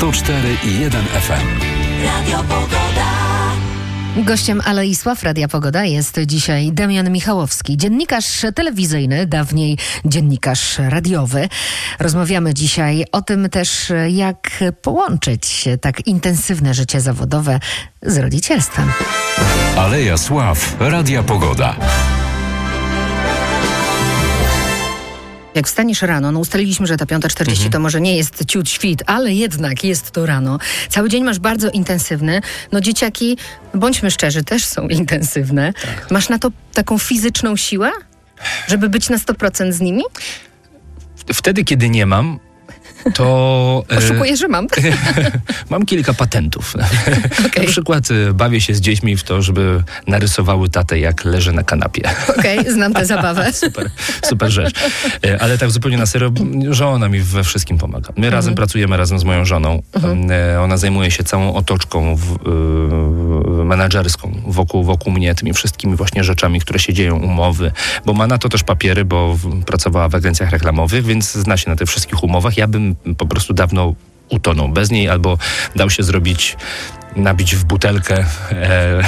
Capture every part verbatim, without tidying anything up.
sto cztery i jeden F M. Radio Pogoda. Gościem Aleisław Radia Pogoda jest dzisiaj Damian Michałowski, dziennikarz telewizyjny, dawniej dziennikarz radiowy. Rozmawiamy dzisiaj o tym też, jak połączyć tak intensywne życie zawodowe z rodzicielstwem. Aleja Sław, Radia Pogoda. Jak wstaniesz rano, no ustaliliśmy, że ta piąta czterdzieści mhm. to może nie jest ciut świt, ale jednak jest to rano. Cały dzień masz bardzo intensywny. No dzieciaki, bądźmy szczerzy, też są intensywne. Tak. Masz na to taką fizyczną siłę, żeby być na sto procent z nimi? Wtedy, kiedy nie mam, to... Oszukuję, że mam. Mam kilka patentów. Okay. Na przykład bawię się z dziećmi w to, żeby narysowały tatę, jak leży na kanapie. Okej, okay, znam tę zabawę. Super, super rzecz. Ale tak zupełnie na serio, żona mi we wszystkim pomaga. My mhm. razem pracujemy, razem z moją żoną. Mhm. Ona zajmuje się całą otoczką w, y, menadżerską wokół, wokół mnie, tymi wszystkimi właśnie rzeczami, które się dzieją, umowy, bo ma na to też papiery, bo w, pracowała w agencjach reklamowych, więc zna się na tych wszystkich umowach. Ja bym po prostu dawno utonął bez niej, albo dał się zrobić, nabić w butelkę e,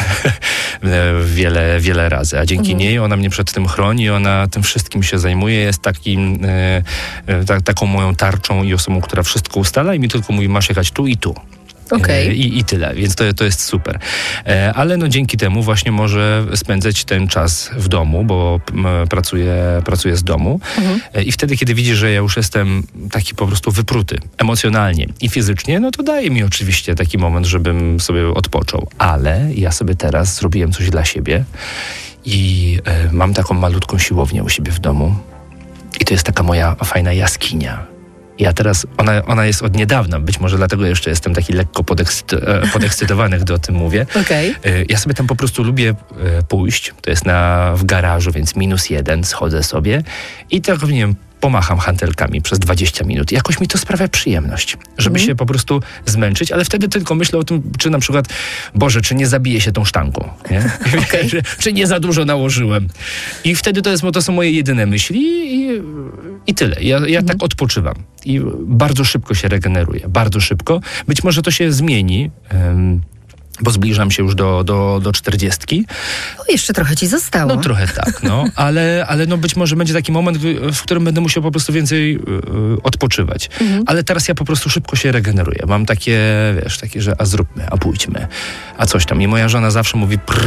wiele, wiele razy. A dzięki mhm. niej ona mnie przed tym chroni, ona tym wszystkim się zajmuje, jest takim, e, ta, taką moją tarczą i osobą, która wszystko ustala i mi tylko mówi, masz jechać tu i tu. Okay. I, I tyle, więc to, to jest super. E, ale no dzięki temu właśnie może spędzać ten czas w domu, bo m, pracuję, pracuję z domu mhm. e, i wtedy, kiedy widzi, że ja już jestem taki po prostu wypruty emocjonalnie i fizycznie, no to daje mi oczywiście taki moment, żebym sobie odpoczął. Ale ja sobie teraz zrobiłem coś dla siebie i e, mam taką malutką siłownię u siebie w domu i to jest taka moja fajna jaskinia. Ja teraz, ona, ona jest od niedawna, być może dlatego jeszcze jestem taki lekko podekscy- podekscytowany, gdy o tym mówię. Okay. Ja sobie tam po prostu lubię pójść, to jest na, w garażu, więc minus jeden, schodzę sobie i tak, nie wiem, pomacham hantelkami przez dwadzieścia minut. Jakoś mi to sprawia przyjemność, żeby mm. się po prostu zmęczyć, ale wtedy tylko myślę o tym, czy na przykład, Boże, czy nie zabiję się tą sztangą, nie? Okay. czy, czy nie za dużo nałożyłem. I wtedy to, jest, to są moje jedyne myśli i, i tyle. Ja, ja mm. tak odpoczywam i bardzo szybko się regeneruję, bardzo szybko. Być może to się zmieni, um, bo zbliżam się już do, do, do czterdziestki. O, jeszcze trochę ci zostało. No trochę tak, no. Ale, ale no być może będzie taki moment, w którym będę musiał po prostu więcej yy, odpoczywać. Mhm. Ale teraz ja po prostu szybko się regeneruję. Mam takie, wiesz, takie, że a zróbmy, a pójdźmy, a coś tam. I moja żona zawsze mówi prrr,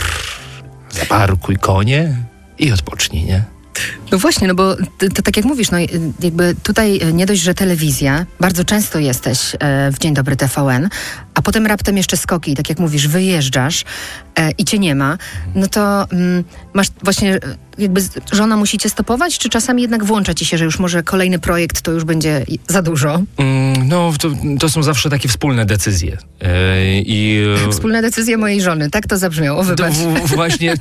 zaparkuj konie i odpocznij, nie? No właśnie, no bo to, to tak jak mówisz, no jakby tutaj nie dość, że telewizja, bardzo często jesteś e, w Dzień Dobry T V N, a potem raptem jeszcze skoki, tak jak mówisz, wyjeżdżasz e, i cię nie ma, no to mm, masz właśnie, jakby żona musi cię stopować, czy czasami jednak włącza ci się, że już może kolejny projekt to już będzie za dużo? Mm, no, to, to są zawsze takie wspólne decyzje. E, i, Wspólne decyzje mojej żony, tak to zabrzmiało, wybacz. To, w, właśnie.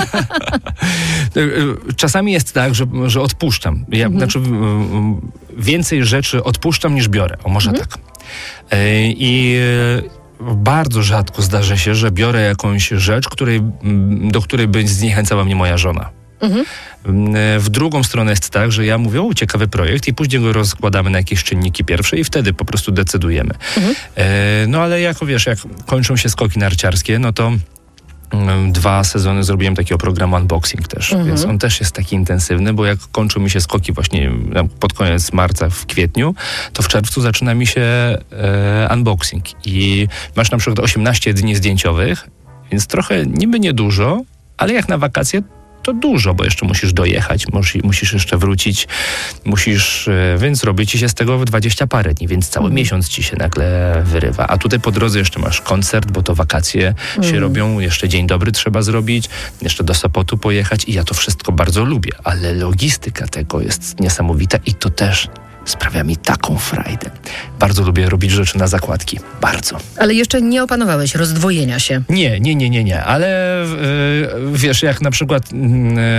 Czasami jest tak, że, że odpuszczam. Ja, mhm. Znaczy więcej rzeczy odpuszczam niż biorę. O, może mhm. tak. I bardzo rzadko zdarza się, że biorę jakąś rzecz, której, do której by zniechęcała mnie moja żona. Mhm. W drugą stronę jest tak, że ja mówię, o, ciekawy projekt i później go rozkładamy na jakieś czynniki pierwsze i wtedy po prostu decydujemy. Mhm. No ale jako wiesz, jak kończą się skoki narciarskie, no to dwa sezony zrobiłem takiego programu unboxing też, mhm. więc on też jest taki intensywny, bo jak kończą mi się skoki właśnie pod koniec marca, w kwietniu, to w czerwcu zaczyna mi się e, unboxing i masz na przykład osiemnaście dni zdjęciowych, więc trochę niby niedużo, ale jak na wakacje to dużo, bo jeszcze musisz dojechać, musisz, musisz jeszcze wrócić, musisz, więc robi ci się z tego dwadzieścia parę dni, więc cały mm. miesiąc ci się nagle wyrywa. A tutaj po drodze jeszcze masz koncert, bo to wakacje mm. się robią, jeszcze Dzień Dobry trzeba zrobić, jeszcze do Sopotu pojechać i ja to wszystko bardzo lubię, ale logistyka tego jest niesamowita i to też sprawia mi taką frajdę. Bardzo lubię robić rzeczy na zakładki. Bardzo. Ale jeszcze nie opanowałeś rozdwojenia się. Nie, nie, nie, nie, nie. Ale yy, wiesz, jak na przykład yy,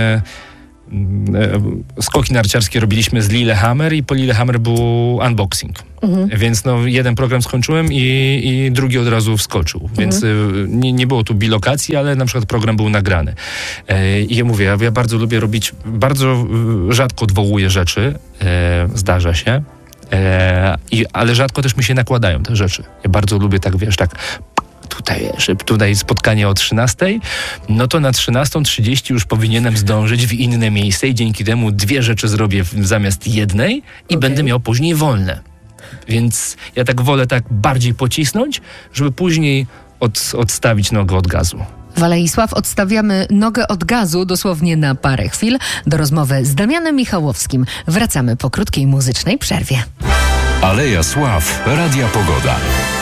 yy, skoki narciarskie robiliśmy z Lillehammer i po Lillehammer był unboxing. Mhm. Więc no, jeden program skończyłem i, i drugi od razu wskoczył. Mhm. Więc y, nie, nie było tu bilokacji, ale na przykład program był nagrany. Y, I ja mówię, ja, ja bardzo lubię robić, bardzo y, rzadko odwołuję rzeczy, y, zdarza się, E, i, ale rzadko też mi się nakładają te rzeczy. Ja bardzo lubię tak, wiesz, tak tutaj, tutaj spotkanie o trzynastej, no to na trzynasta trzydzieści już powinienem zdążyć w inne miejsce i dzięki temu dwie rzeczy zrobię zamiast jednej i okay. będę miał później wolne. Więc ja tak wolę tak bardziej pocisnąć, żeby później od, odstawić nogę od gazu. Waleisław, odstawiamy nogę od gazu dosłownie na parę chwil. Do rozmowy z Damianem Michałowskim wracamy po krótkiej muzycznej przerwie. Aleja Sław, Radia Pogoda.